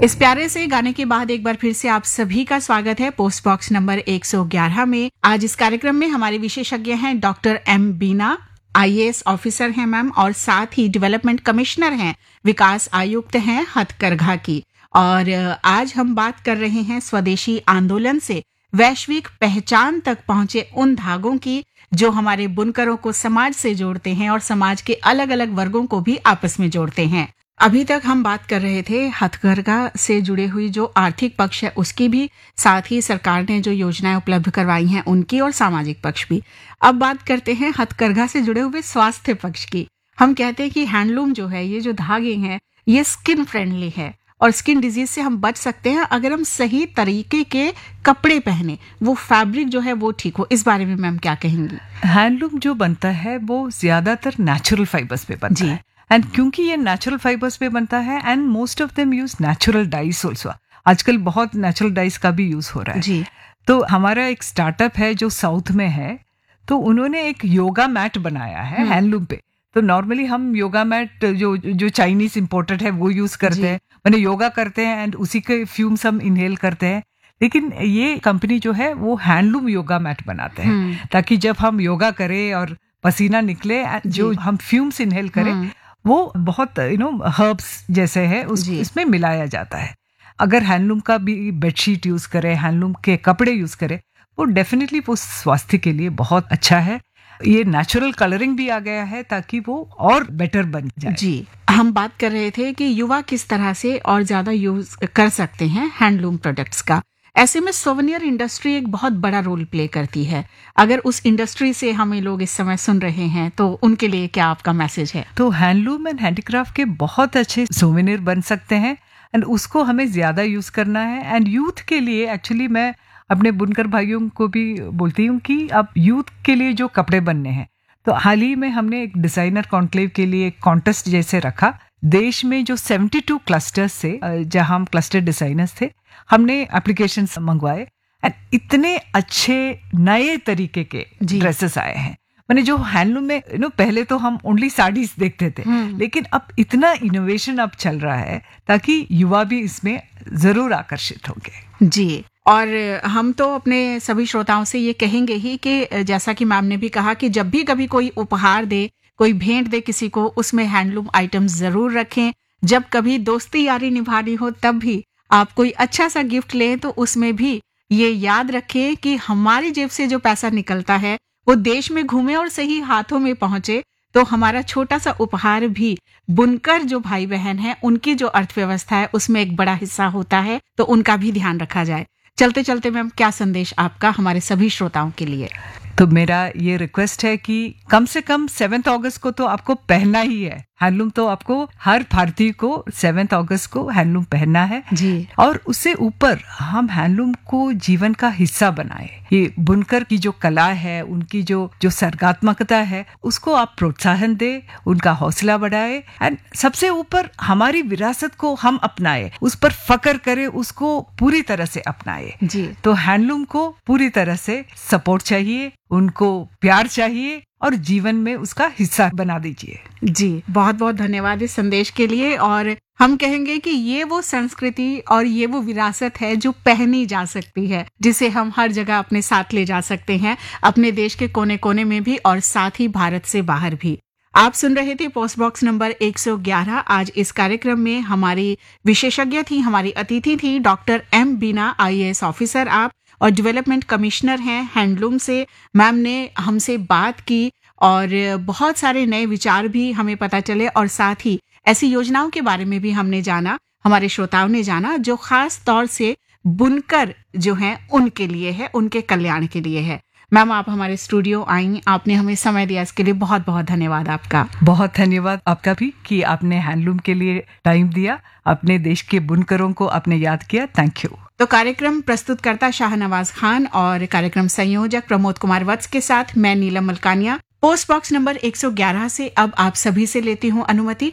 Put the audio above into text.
इस प्यारे से गाने के बाद एक बार फिर से आप सभी का स्वागत है पोस्ट बॉक्स नंबर 111 में। आज इस कार्यक्रम में हमारे विशेषज्ञ हैं डॉक्टर एम बीना, आईएएस ऑफिसर हैं मैम, और साथ ही डेवलपमेंट कमिश्नर हैं, विकास आयुक्त हैं हथकरघा की। और आज हम बात कर रहे हैं स्वदेशी आंदोलन से वैश्विक पहचान तक पहुंचे उन धागों की जो हमारे बुनकरों को समाज से जोड़ते हैं और समाज के अलग अलग वर्गों को भी आपस में जोड़ते हैं। अभी तक हम बात कर रहे थे हथकरघा से जुड़े हुई जो आर्थिक पक्ष है उसकी भी, साथ ही सरकार ने जो योजनाएं उपलब्ध करवाई हैं उनकी, और सामाजिक पक्ष भी। अब बात करते हैं हथकरघा से जुड़े हुए स्वास्थ्य पक्ष की। हम कहते हैं कि हैंडलूम जो है, ये जो धागे हैं, ये स्किन फ्रेंडली है और स्किन डिजीज से हम बच सकते हैं अगर हम सही तरीके के कपड़े पहने, वो फैब्रिक जो है वो ठीक हो। इस बारे में मैम क्या कहेंगी? हैंडलूम जो बनता है वो ज्यादातर नेचुरल फाइबर्स पे बनता है, एंड क्योंकि ये नेचुरल फाइबर्स पे बनता है and most of them use natural dice also. आजकल बहुत नेचुरल डाइस का भी यूज हो रहा है जी। तो हमारा एक स्टार्टअप है जो साउथ में है, तो उन्होंने एक योगा मैट बनाया है हैंडलूम पे। तो नॉर्मली हम योगा मैट जो चाइनीज इंपोर्टेड है वो यूज करते हैं, मैंने योगा करते हैं एंड उसी के फ्यूम्स हम इनहेल करते हैं। लेकिन ये कंपनी जो है वो हैंडलूम योगा मैट बनाते हैं ताकि जब हम योगा करें और पसीना निकले, जो हम फ्यूम्स इनहेल करें वो बहुत हर्ब्स जैसे है इसमें मिलाया जाता है। अगर हैंडलूम का भी बेडशीट यूज करें, हैंडलूम के कपड़े यूज करें, वो डेफिनेटली वो स्वास्थ्य के लिए बहुत अच्छा है। ये नेचुरल कलरिंग भी आ गया है ताकि वो और बेटर बन जाए। जी, हम बात कर रहे थे कि युवा किस तरह से और ज्यादा यूज कर सकते हैं हैंडलूम प्रोडक्ट्स का। ऐसे में सोवेनियर इंडस्ट्री एक बहुत बड़ा रोल प्ले करती है। अगर उस इंडस्ट्री से हमें लोग इस समय सुन रहे हैं तो उनके लिए क्या आपका मैसेज है? तो हैंडलूम एंड हैंडीक्राफ्ट के बहुत अच्छे सोवेनियर बन सकते हैं एंड उसको हमें ज्यादा यूज करना है। एंड यूथ के लिए एक्चुअली मैं अपने बुनकर भाइयों को भी बोलती हूँ कि अब यूथ के लिए जो कपड़े बनने हैं, तो हाल ही में हमने एक डिजाइनर कॉन्क्लेव के लिए एक कॉन्टेस्ट जैसे रखा। देश में जो 72 क्लस्टर्स से, जहां हम क्लस्टर डिजाइनर्स थे, हमने एप्लीकेशंस मंगवाए एंड इतने अच्छे नए तरीके के ड्रेसेस आए हैं। मैंने जो हैंडलूम में पहले तो हम ओनली साड़ीज देखते थे, लेकिन अब इतना इनोवेशन अब चल रहा है ताकि युवा भी इसमें जरूर आकर्षित होंगे। जी, और हम तो अपने सभी श्रोताओं से ये कहेंगे ही कि जैसा कि मैम ने भी कहा कि जब भी कभी कोई उपहार दे, कोई भेंट दे किसी को, उसमें हैंडलूम आइटम्स जरूर रखें। जब कभी दोस्ती यारी निभानी हो तब भी आप कोई अच्छा सा गिफ्ट लें तो उसमें भी ये याद रखें कि हमारी जेब से जो पैसा निकलता है वो देश में घूमे और सही हाथों में पहुंचे। तो हमारा छोटा सा उपहार भी बुनकर जो भाई बहन है उनकी जो अर्थव्यवस्था है उसमें एक बड़ा हिस्सा होता है, तो उनका भी ध्यान रखा जाए। चलते चलते मैम, क्या संदेश आपका हमारे सभी श्रोताओं के लिए? तो मेरा ये रिक्वेस्ट है कि कम से कम 7 अगस्त को तो आपको पहनना ही है हैंडलूम। तो आपको हर भारतीय को 7 अगस्त को हैंडलूम पहनना है जी। और उससे ऊपर हम हैंडलूम को जीवन का हिस्सा बनाए। ये बुनकर की जो कला है, उनकी जो सर्गात्मकता है, उसको आप प्रोत्साहन दे, उनका हौसला बढ़ाए एंड सबसे ऊपर हमारी विरासत को हम अपनाए, उस पर फक्र करें, उसको पूरी तरह से अपनाए जी। तो हैंडलूम को पूरी तरह से सपोर्ट चाहिए, उनको प्यार चाहिए और जीवन में उसका हिस्सा बना दीजिए। जी, बहुत बहुत धन्यवाद इस संदेश के लिए। और हम कहेंगे कि ये वो संस्कृति और ये वो विरासत है जो पहनी जा सकती है, जिसे हम हर जगह अपने साथ ले जा सकते हैं, अपने देश के कोने कोने में भी और साथ ही भारत से बाहर भी। आप सुन रहे थे पोस्ट बॉक्स नंबर 111। आज इस कार्यक्रम में हमारी विशेषज्ञ थी, हमारी अतिथि थी डॉक्टर एम बीना, आईएएस ऑफिसर आप और डेवलपमेंट कमिश्नर हैं हैंडलूम से। मैम ने हमसे बात की और बहुत सारे नए विचार भी हमें पता चले और साथ ही ऐसी योजनाओं के बारे में भी हमने जाना, हमारे श्रोताओं ने जाना, जो खास तौर से बुनकर जो हैं उनके लिए है, उनके कल्याण के लिए है। मैम, आप हमारे स्टूडियो आई, आपने हमें समय दिया, इसके लिए बहुत बहुत धन्यवाद आपका। बहुत धन्यवाद आपका भी कि आपने हैंडलूम के लिए टाइम दिया, अपने देश के बुनकरों को आपने याद किया। Thank you. तो कार्यक्रम प्रस्तुतकर्ता शाहनवाज खान और कार्यक्रम संयोजक प्रमोद कुमार वत्स के साथ मैं नीलम मलकानिया पोस्ट बॉक्स नंबर 111 से अब आप सभी से लेती हूँ अनुमति।